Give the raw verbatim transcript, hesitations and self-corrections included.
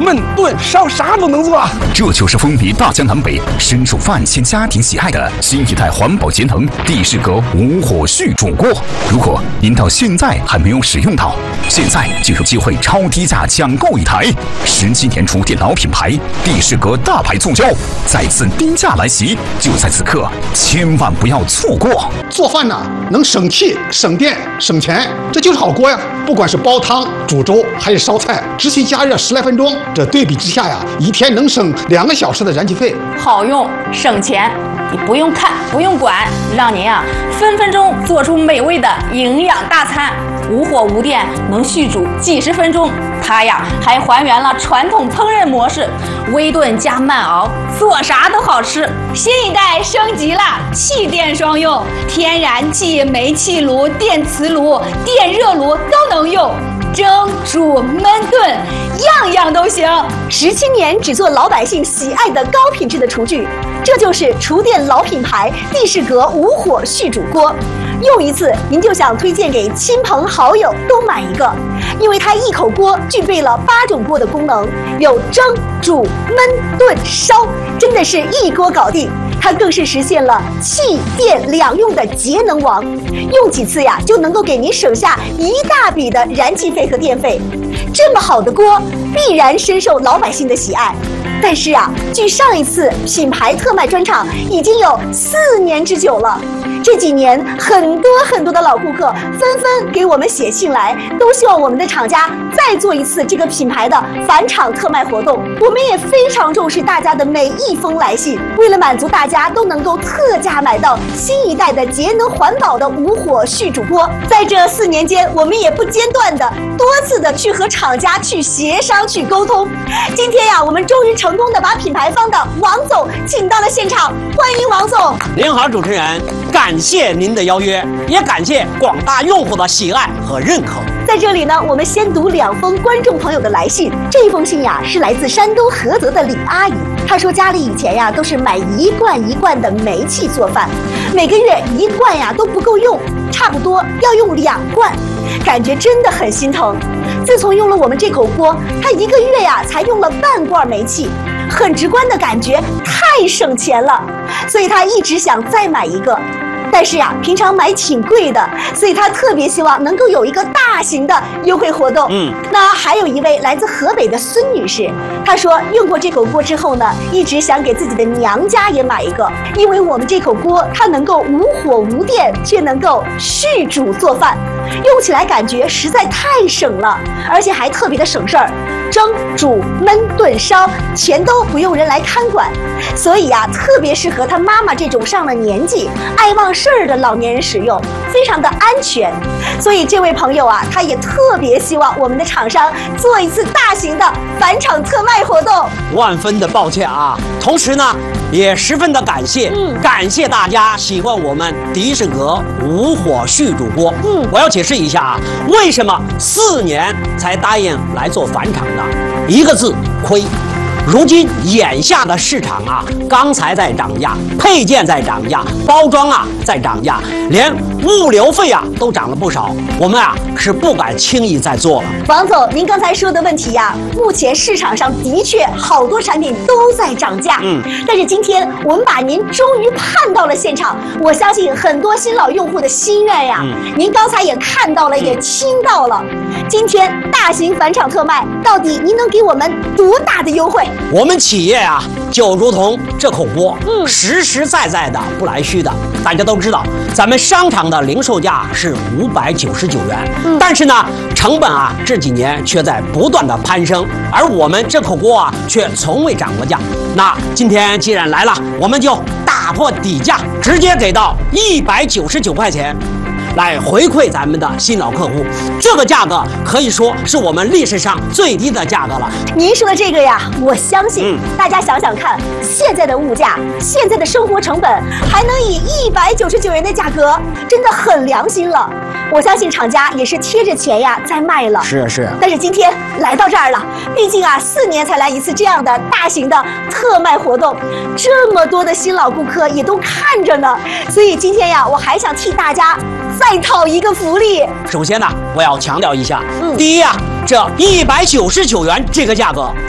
焖、炖、烧，啥都能做。 这就是风靡大江南北、深受万千家庭喜爱的新一代环保节能地式格无火续煮锅。如果您到现在还没有使用到，现在就有机会超低价抢购一台。十七年厨电老品牌地式格大牌促销，再次低价来袭，就在此刻，千万不要错过。 做饭呢，能省气、省电、省钱，这就是好锅呀！不管是煲汤、煮粥还是烧菜，只需加热十来分钟，这对比之下呀，一天能省两个小时的燃气费。 好用省钱，你不用看不用管，让您啊分分钟做出美味的营养大餐。无火无电，能续煮几十分钟。它呀还还原了传统烹饪模式，微炖加慢熬，做啥都好吃。新一代升级了，气电双用，天然气、煤气炉、电磁炉、电热炉都能用。蒸、煮、焖、炖，样样都行。 十七年只做老百姓喜爱的高品质的厨具，这就是厨电老品牌地式格无火续煮锅。用一次，您就想推荐给亲朋好友都买一个，因为它一口锅具备了八种锅的功能，有蒸、煮、焖、炖、烧，真的是一锅搞定。它更是实现了气电两用的节能王，用几次呀就能够给您省下一大笔的燃气费和电费。这么好的锅，必然深受老百姓的喜爱。但是啊，距上一次品牌特卖专场已经有四年之久了。这几年，很多很多的老顾客纷纷给我们写信来，都希望我们的厂家再做一次这个品牌的返厂特卖活动。我们也非常重视大家的每一封来信，为了满足大家都能够特价买到新一代的节能环保的无火续煮锅，在这四年间，我们也不间断的多次的去和厂家去协商去沟通。今天呀，我们终于成功的把品牌方的王总请到了现场，欢迎王总。 您好，主持人。感谢您的邀约，也感谢广大用户的喜爱和认可。 在这里呢，我们先读两封观众朋友的来信。这封信呀，是来自山东菏泽的李阿姨。她说家里以前呀都是买一罐一罐的煤气做饭，每个月一罐呀都不够用，差不多要用两罐，感觉真的很心疼。自从用了我们这口锅，她一个月呀才用了半罐煤气，很直观的感觉太省钱了，所以她一直想再买一个。但是呀，平常买挺贵的，所以他特别希望能够有一个大型的优惠活动。嗯，那还有一位来自河北的孙女士，她说用过这口锅之后呢，一直想给自己的娘家也买一个，因为我们这口锅它能够无火无电，却能够续煮做饭，用起来感觉实在太省了，而且还特别的省事儿。蒸、煮、焖、炖、烧，全都不用人来看管，所以呀、啊，特别适合他妈妈这种上了年纪、爱忘事儿的老年人使用，非常的安全。所以这位朋友啊，他也特别希望我们的厂商做一次大型的返厂特卖活动。 万分的抱歉啊，同时呢，也十分的感谢，嗯，感谢大家喜欢我们迪士格无火续煮锅。嗯，我要解释一下啊，为什么四年才答应来做返厂的？一个字，亏。如今眼下的市场啊，钢材在涨价，配件在涨价，包装啊在涨价，连物流费啊都涨了不少。我们啊是不敢轻易再做了。 王总，您刚才说的问题呀、啊，目前市场上的确好多产品都在涨价。嗯，但是今天我们把您终于盼到了现场，我相信很多新老用户的心愿呀，嗯、您刚才也看到了，嗯、也听到了。今天大型返厂特卖，到底您能给我们多大的优惠？ 我们企业啊，就如同这口锅，嗯，实实在在的，不来虚的。大家都知道，咱们商场的零售价是五百九十九元，嗯，但是呢，成本啊这几年却在不断的攀升，而我们这口锅啊却从未涨过价。那今天既然来了，我们就打破底价，直接给到一百九十九块钱。来回馈咱们的新老客户，这个价格可以说是我们历史上最低的价格了。 您说的这个呀，我相信、嗯、大家想想看，现在的物价，现在的生活成本，还能以一百九十九元的价格，真的很良心了。我相信厂家也是贴着钱呀在卖了。 是是。 但是今天来到这儿了，毕竟啊，四年才来一次这样的大型的特卖活动，这么多的新老顾客也都看着呢，所以今天呀，我还想替大家再讨一个福利。 首先呢，我要强调一下，嗯、第一啊，这一百九十九元这个价格